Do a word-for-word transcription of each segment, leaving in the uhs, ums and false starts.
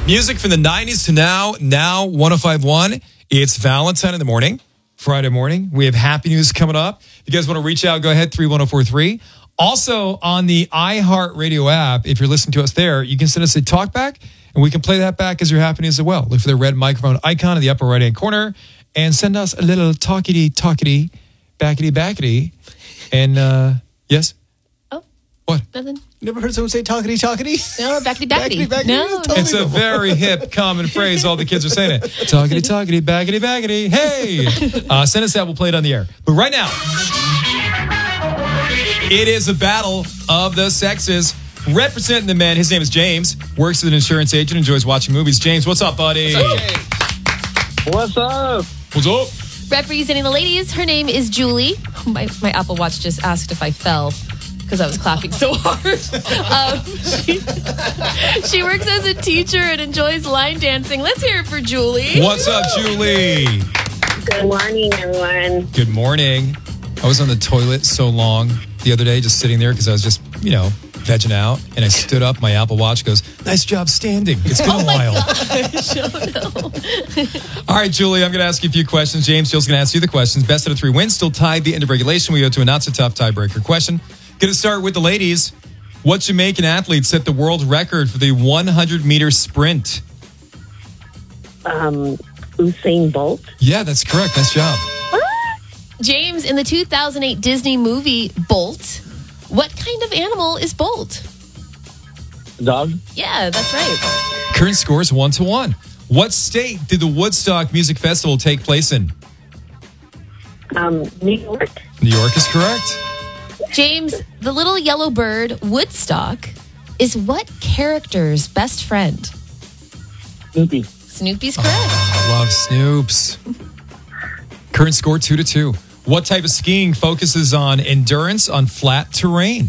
Music from the nineties to now, now one oh five point one. It's Valentine in the morning, Friday morning. We have happy news coming up. If you guys want to reach out, go ahead, three one oh four three. Also, on the iHeartRadio app, if you're listening to us there, you can send us a talkback, and we can play that back as your happy news as well. Look for the red microphone icon in the upper right-hand corner, and send us a little talkity-talkity, backity-backity. And, uh, yes? Oh. What? Nothing. You never heard someone say talkity talkity? No, or backity backity. Backity, backity. No, Totally It's a very hip, common phrase. All the kids are saying it. Talkity, talkity, baggity, baggity. Hey! Uh, send us that. We'll play it on the air. But right now, it is a battle of the sexes. Representing the men, his name is James. Works as an insurance agent, enjoys watching movies. James, what's up, buddy? What's up? What's up? Representing the ladies, her name is Julie. My, my Apple Watch just asked if I fell because I was clapping so hard. Um, she, she works as a teacher and enjoys line dancing. Let's hear it for Julie. What's up, Julie? Good morning, everyone. Good morning. I was on the toilet so long the other day, just sitting there because I was just, you know, vegging out, and I stood up. My Apple Watch goes, nice job standing. It's been Oh a my while. gosh, oh no. All right, Julie, I'm going to ask you a few questions. James, Jill's going to ask you the questions. Best out of three wins. Still tied the end of regulation. We go to a not-so-tough tiebreaker question. Going to start with the ladies. What Jamaican athlete set the world record for the one hundred meter sprint? Um, Usain Bolt. Yeah, that's correct. Nice job. James, in the two thousand eight Disney movie Bolt, what kind of animal is Bolt? Dog? Yeah, that's right. Current score is one to one. What state did the Woodstock Music Festival take place in? Um, New York. New York is correct. James, the little yellow bird, Woodstock, is what character's best friend? Snoopy. Snoopy's correct. I love Snoops. Current score two to two. What type of skiing focuses on endurance on flat terrain?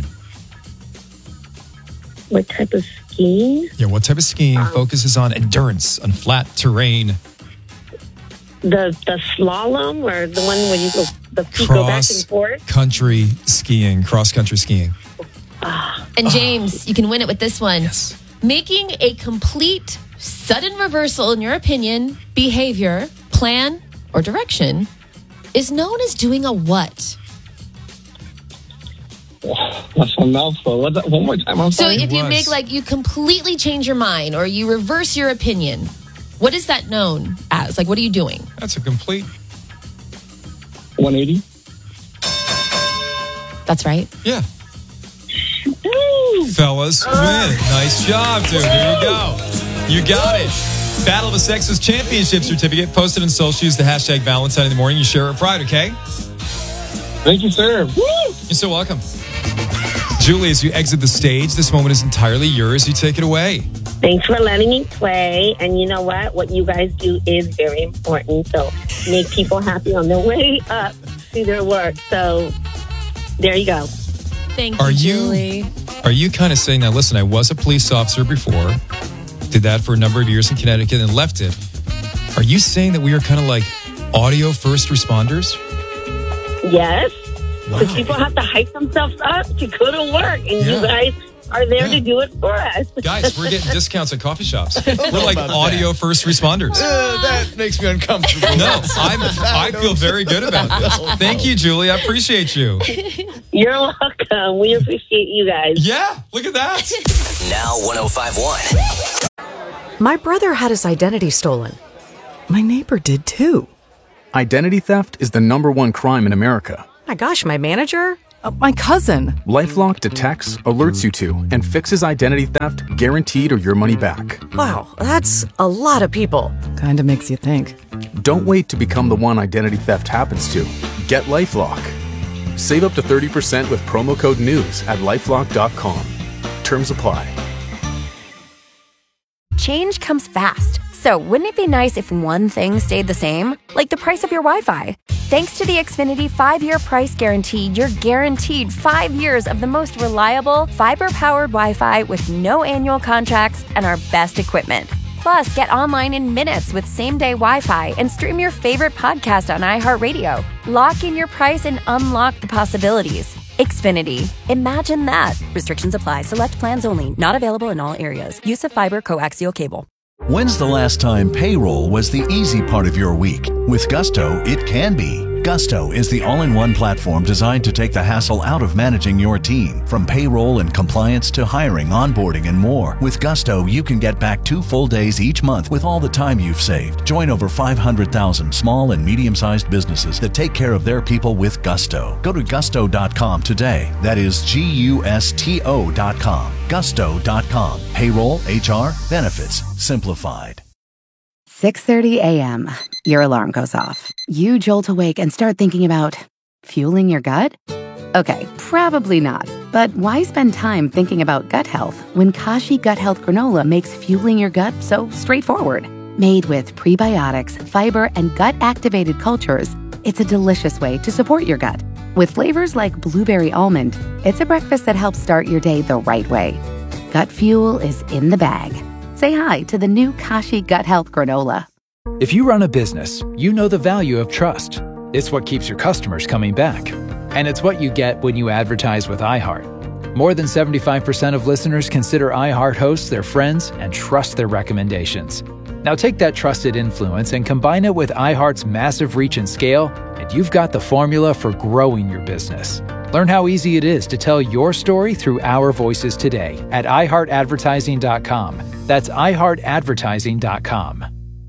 What type of skiing? Yeah, what type of skiing Um, focuses on endurance on flat terrain? The the slalom, or the one where you go the feet go back and Cross forth? country skiing, cross country skiing. And James, you can win it with this one. Yes. Making a complete, sudden reversal, in your opinion, behavior, plan, or direction is known as doing a what? That's a mouthful. What's that? One more time. I'm So sorry. if you was. make like you completely change your mind or you reverse your opinion, what is that known as? Like, what are you doing? That's a complete. one eighty? That's right. Yeah. Ooh. Fellas, win. Nice job, dude. Here you go. You got it. Battle of the Sexes Championship certificate posted on social. Use the hashtag Valentine in the morning. You share it pride, okay? Thank you, sir. Woo! You're so welcome. Julie, as you exit the stage, this moment is entirely yours. You take it away. Thanks for letting me play. And you know what? What you guys do is very important. So make people happy on their way up to their work. So there you go. Thank Are you, you- Julie. Are you kind of saying, now listen, I was a police officer before, did that for a number of years in Connecticut and left it. Are you saying that we are kind of like audio first responders? Yes. Because Wow. people have to hype themselves up to go to work. And Yeah. you guys are there Yeah. to do it for us. Guys, we're getting discounts at coffee shops. We're like about audio first responders. Uh, that makes me uncomfortable. No, I'm, I feel very good about this. Thank you, Julie. I appreciate you. You're welcome. We appreciate you guys. Yeah, look at that. Now one oh five point one. My brother had his identity stolen. My neighbor did too. Identity theft is the number one crime in America. My gosh, my manager? Uh, my cousin. LifeLock detects, alerts you to, and fixes identity theft guaranteed or your money back. Wow, that's a lot of people. Kinda makes you think. Don't wait to become the one identity theft happens to. Get LifeLock. Save up to thirty percent with promo code NEWS at lifelock dot com. Terms apply. Change comes fast. So wouldn't it be nice if one thing stayed the same? Like the price of your Wi-Fi. Thanks to the Xfinity five-year price guarantee, you're guaranteed five years of the most reliable, fiber-powered Wi-Fi with no annual contracts and our best equipment. Plus, get online in minutes with same-day Wi-Fi and stream your favorite podcast on iHeartRadio. Lock in your price and unlock the possibilities. Xfinity. Imagine that. Restrictions apply. Select plans only. Not available in all areas. Use of fiber coaxial cable. When's the last time payroll was the easy part of your week? With Gusto, it can be. Gusto is the all-in-one platform designed to take the hassle out of managing your team. From payroll and compliance to hiring, onboarding, and more. With Gusto, you can get back two full days each month with all the time you've saved. Join over five hundred thousand small and medium-sized businesses that take care of their people with Gusto. Go to gusto dot com today. That is G U S T O dot com. gusto dot com. Payroll, H R, benefits, simplified. six thirty a.m. Your alarm goes off. You jolt awake and start thinking about fueling your gut? Okay, probably not. But why spend time thinking about gut health when Kashi Gut Health Granola makes fueling your gut so straightforward? Made with prebiotics, fiber, and gut-activated cultures, it's a delicious way to support your gut. With flavors like blueberry almond, it's a breakfast that helps start your day the right way. Gut fuel is in the bag. Say hi to the new Kashi Gut Health Granola. If you run a business, you know the value of trust. It's what keeps your customers coming back. And it's what you get when you advertise with iHeart. More than seventy-five percent of listeners consider iHeart hosts their friends and trust their recommendations. Now take that trusted influence and combine it with iHeart's massive reach and scale, and you've got the formula for growing your business. Learn how easy it is to tell your story through our voices today at i heart advertising dot com. That's i heart advertising dot com.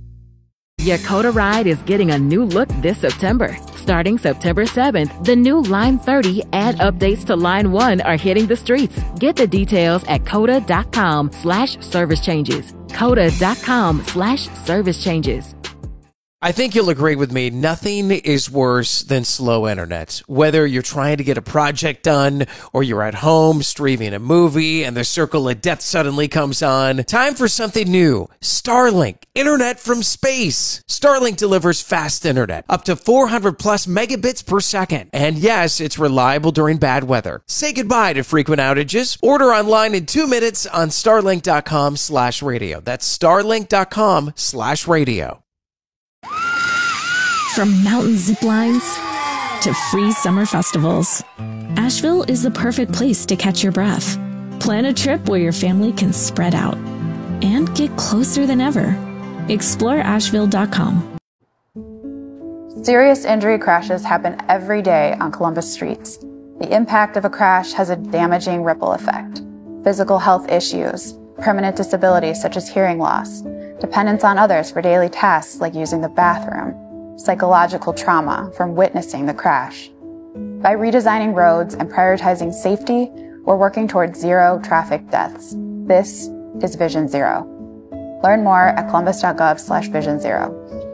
Yakota Ride is getting a new look this September. Starting September seventh, the new Line thirty and updates to Line one are hitting the streets. Get the details at coda dot com slash service changes. coda dot com slash service changes. I think you'll agree with me, nothing is worse than slow internet. Whether you're trying to get a project done or you're at home streaming a movie and the circle of death suddenly comes on, time for something new. Starlink, internet from space. Starlink delivers fast internet, up to four hundred plus megabits per second. And yes, it's reliable during bad weather. Say goodbye to frequent outages. Order online in two minutes on starlink dot com slash radio. That's starlink dot com slash radio. From mountain zip lines to free summer festivals, Asheville is the perfect place to catch your breath. Plan a trip where your family can spread out and get closer than ever. explore asheville dot com. Serious injury crashes happen every day on Columbus streets. The impact of a crash has a damaging ripple effect. Physical health issues, permanent disabilities such as hearing loss, dependence on others for daily tasks like using the bathroom, psychological trauma from witnessing the crash. By redesigning roads and prioritizing safety, we're working towards zero traffic deaths. This is Vision Zero. Learn more at columbus dot gov slash vision zero.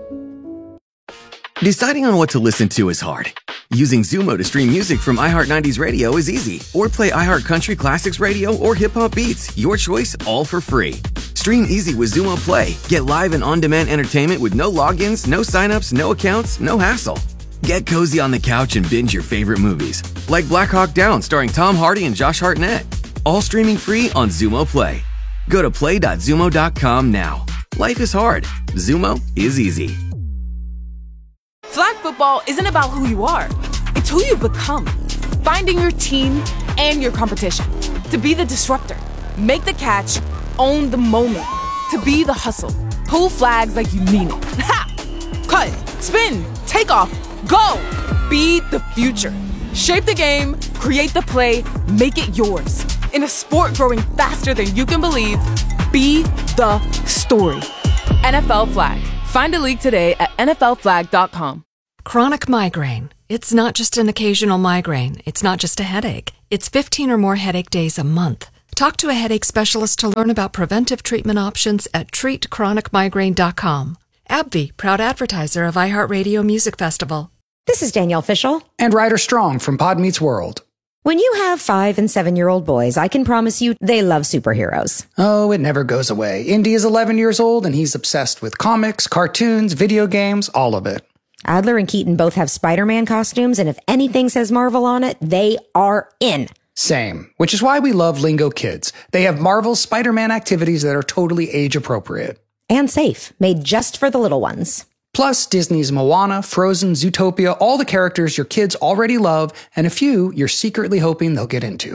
Deciding on what to listen to is hard. Using Zumo to stream music from iHeart nineties Radio is easy. Or play iHeart Country Classics Radio or Hip Hop Beats. Your choice, all for free. Stream easy with Zumo Play. Get live and on-demand entertainment with no logins, no signups, no accounts, no hassle. Get cozy on the couch and binge your favorite movies, like Black Hawk Down starring Tom Hardy and Josh Hartnett. All streaming free on Zumo Play. Go to play dot zumo dot com now. Life is hard. Zumo is easy. Flag football isn't about who you are. It's who you become. Finding your team and your competition. To be the disruptor. Make the catch. Own the moment. To be the hustle. Pull flags like you mean it. Ha! Cut. Spin. Take off. Go. Be the future. Shape the game. Create the play. Make it yours. In a sport growing faster than you can believe, be the story. N F L Flag. Find a league today at N F L flag dot com. Chronic migraine. It's not just an occasional migraine. It's not just a headache. It's fifteen or more headache days a month. Talk to a headache specialist to learn about preventive treatment options at treat chronic migraine dot com. AbbVie, proud advertiser of iHeartRadio Music Festival. This is Danielle Fishel. And Ryder Strong from Pod Meets World. When you have five and seven-year-old boys, I can promise you they love superheroes. Oh, it never goes away. Indy is eleven years old, and he's obsessed with comics, cartoons, video games, all of it. Adler and Keaton both have Spider-Man costumes, and if anything says Marvel on it, they are in. Same, which is why we love Lingo Kids. They have Marvel's Spider-Man activities that are totally age-appropriate. And safe, made just for the little ones. Plus, Disney's Moana, Frozen, Zootopia, all the characters your kids already love, and a few you're secretly hoping they'll get into.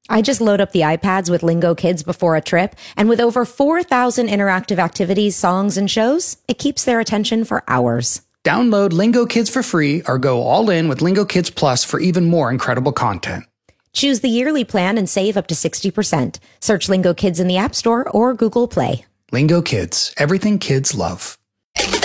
I just load up the iPads with Lingo Kids before a trip, and with over four thousand interactive activities, songs, and shows, it keeps their attention for hours. Download Lingo Kids for free or go all in with Lingo Kids Plus for even more incredible content. Choose the yearly plan and save up to sixty percent. Search Lingo Kids in the App Store or Google Play. Lingo Kids, everything kids love.